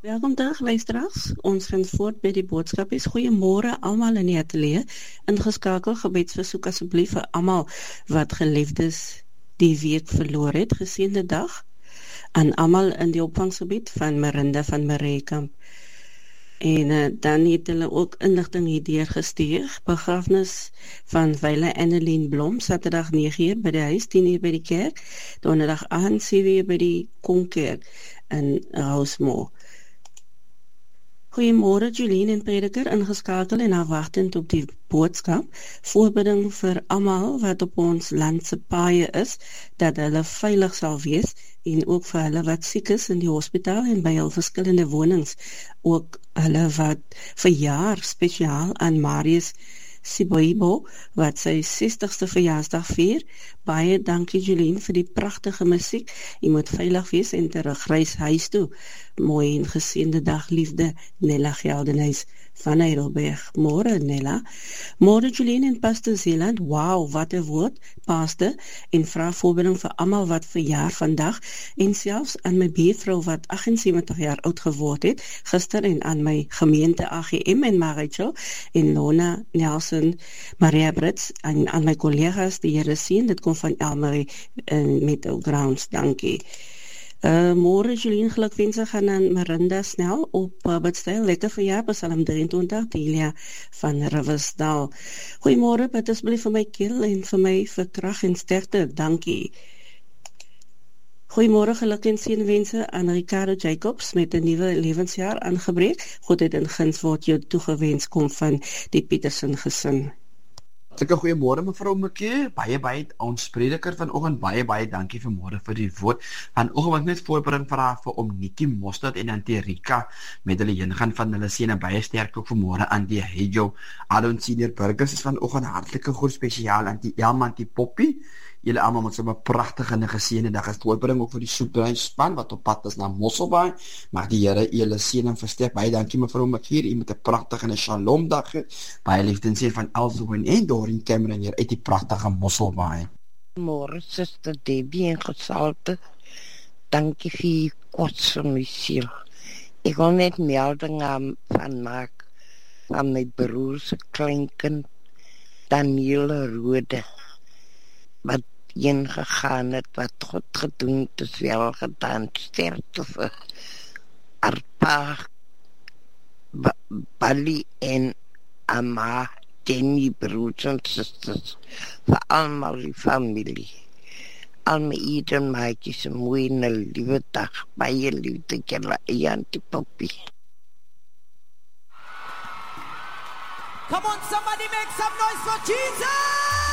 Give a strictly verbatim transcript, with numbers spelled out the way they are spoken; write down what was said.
Welkom terug luisteraars, ons gaan voort by die boodskap is goeiemôre almal in die ateljee, ingeskakel gebedsversoek asseblief vir almal wat geliefdes die week verloor het, geseënde dag aan almal in die opvangsgebied van Marinda van Mareekamp. En uh, dan het hulle ook inligting hierdeur gestuur, begrafnis van Wyle Annelien Blom, Saterdag nege uur by die huis, tien uur by die kerk, donderdag aand sewe uur by die Konkerk in Rosemore. Goeiemôre Jolien en Prediker, ingeskakel en afwagtend op die boodskap, voorbidding vir almal wat op ons land se paaie is, dat hulle veilig sal wees, en ook vir hulle wat siek is in die hospitaal en by hul verskillende wonings, ook hulle wat verjaar spesiaal aan Marius Siboibo, wat sy sestigste verjaarsdag vier. Baie dankie Jolien vir die pragtige musiek. Jy moet veilig wees en terugreis huis toe. Mooi en geseënde dag, liefde Nella Geldenhuis van Heidelberg. Môre Nella. Môre Jolien en Pastor Zeeland. Wauw, wat 'n woord, Pastor, en vra voorbereiding vir almal wat verjaar vandag, en selfs aan my buurvrou wat agsensewentig jaar oud geword het, gister, en aan my gemeente A G M en Marichel, en Lona Nelson, Maria Brits, en aan my kollegas, die Here seën, dit kom van Elmarie in Meadow Grounds, dankie. Uh, Môre Jolien, gelukwense gaan aan Marinda Snell op uh, Bidstyl, lekker verjaar, Psalm drieëntwintig, Delia van Riversdal. Goeiemôre, bid asseblief vir my keel en vir my vir krag en sterkte, dankie. Goeiemôre, geluk en seënwense aan Ricardo Jacobs met 'n nuwe lewensjaar aangebreek. Godheid en guns word jou toegewens, kom van die Petersen gesin. Hartlike goeiemôre mevrou Mekee, baie baie ons prediker vanoggend, baie baie dankie vanmôre vir die woord. Vanoggend wil ek net voorbereiding vra vir om Nikki Mostert en Anterika met hulle heen gaan van hulle seën, baie sterk ook vanmôre aan die Hejo, Adon Senior Burgers is vanoggend hartlike groet spesiaal aan die Elma, die Poppy. Julle almal met so 'n pragtige en geseënde dag. Ek voorbring ook vir die soepbruin span wat op pad is na Mosselbaai. Mag die Here julle seën en versterk. Baie dankie mevrou Mekee, u met 'n pragtige en 'n shalom dag. Baie liefde en seën van Elsewin en Doreen Cameron hier uit die pragtige Mosselbaai. Môre suster Debbie en gesalte. Dankie vir die kortse musiek. Ek wil net melding aan van maak van my broer se kleinkind Danielle Rode, wat een gegaan het, wat God gedoen het, is wel gedaan, sterkte vir Arpa, Bali en Ama, Jenny, broers en sisters, vir almal die familie. Al my Eden maatjies, 'n mooi en 'n liewe dag, baie liefde, julle eie Auntie Poppy. Come on, somebody make some noise for Jesus!